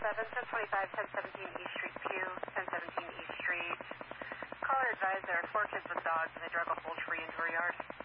1017 East Street, Pew, 1017 East Street. Caller advised there are 4 kids with dogs and they drug a whole tree into her yard.